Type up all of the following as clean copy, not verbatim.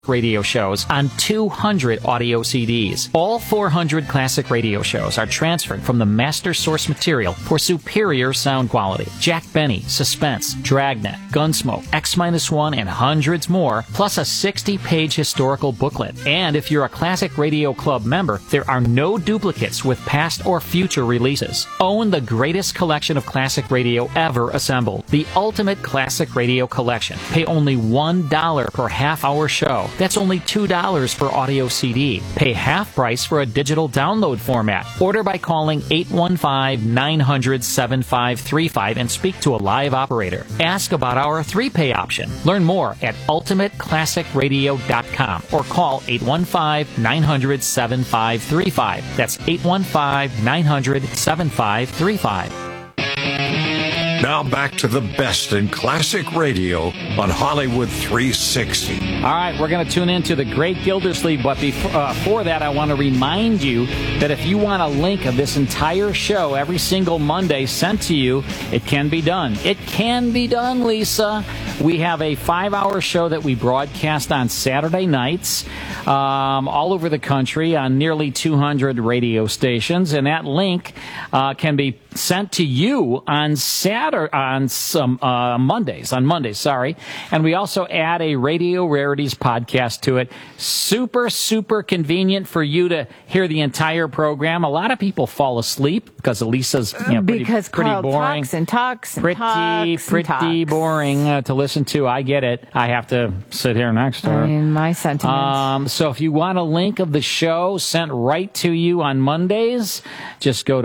radio shows on 200 audio CDs. All 400 classic radio shows are transferred from the master source material for superior sound quality. Jack Benny, Suspense, Dragnet, Gunsmoke, X-1, and hundreds more, plus a 60-page historical booklet. And if you're a Classic Radio Club member, there are no duplicates with past or future releases. Own the greatest collection of classic radio ever assembled. The Ultimate Classic Radio Collection. Pay only $1 per half-hour show. That's only $2 per audio CD. Pay half price for a digital download format. Order by calling 815-900-7535 and speak to a live operator. Ask about our 3-pay option. Learn more at ultimateclassicradio.com or call 815-900-7535. That's 815-900-7535. Now back to the best in classic radio on Hollywood 360. All right, we're going to tune into the Great Gildersleeve, but before that, I want to remind you that if you want a link of this entire show every single Monday sent to you, it can be done. It can be done, Lisa. We have a 5-hour show that we broadcast on Saturday nights all over the country on nearly 200 radio stations, and that link can be sent to you on Mondays, and we also add a Radio Rarities podcast to it. Super convenient for you to hear the entire program. A lot of people fall asleep because Lisa's pretty boring. Talks pretty boring to listen to. I get it. I have to sit here next to her. My sentiments. So if you want a link of the show sent right to you on Mondays, just go to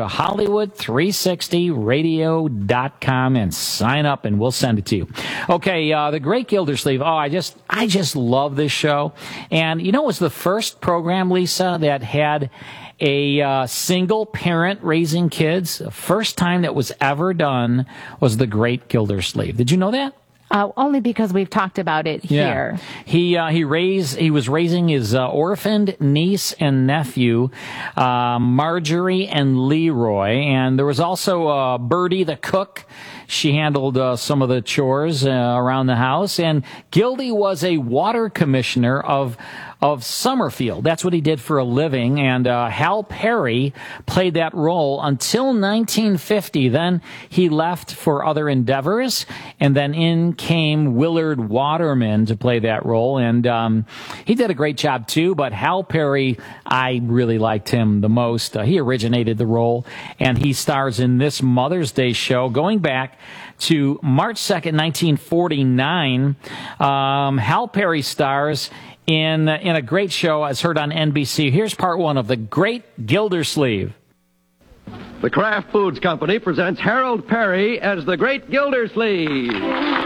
Hollywood360radio.com and sign up, and we'll send it to you. Okay, the Great Gildersleeve. Oh, I just love this show. And you know, it was the first program, Lisa, that had a single parent raising kids. The first time that was ever done was the Great Gildersleeve. Did you know that? Only because we've talked about it here. Yeah. He was raising his orphaned niece and nephew, Marjorie and Leroy, and there was also Bertie the cook. She handled some of the chores around the house, and Gildy was a water commissioner of Summerfield. That's what he did for a living, and Hal Perry played that role until 1950. Then he left for other endeavors, and then in came Willard Waterman to play that role, and he did a great job too, but Hal Perry, I really liked him the most. He originated the role, and he stars in this Mother's Day show going back to March 2nd, 1949. Hal Perry stars in a great show as heard on NBC. Here's part one of The Great Gildersleeve. The Kraft Foods Company presents Harold Perry as The Great Gildersleeve.